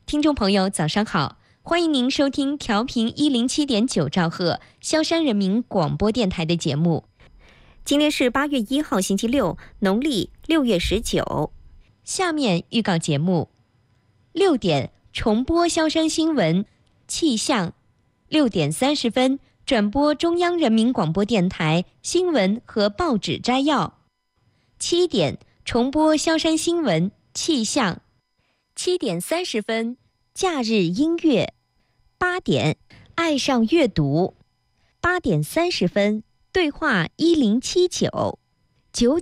听众朋友早上好，欢迎您收听调频107.9兆赫萧山人民广播电台的节目。 今天是8月1号星期六，农历6月19。 下面预告节目：6点重播萧山新闻气象，6点30分转播中央人民广播电台新闻和报纸摘要，7点重播萧山新闻气象，7点30分假日音乐，8点爱上阅读，8点30分对话1079，9